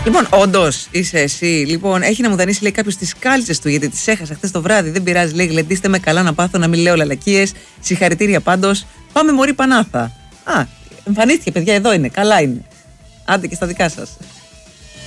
Λοιπόν, όντως είσαι εσύ. Λοιπόν, έχει να μου δανείσει, λέει, κάποιος τις κάλτσες του, γιατί τις έχασα χθες το βράδυ. Δεν πειράζει, λέει, γλεντήστε με καλά να πάθω, να μην λέω λαλακίες. Συγχαρητήρια πάντως. Πάμε, μωρή Πανάθα. Α, εμφανίστηκε, παιδιά, εδώ είναι. Καλά είναι. Άντε και στα δικά σας.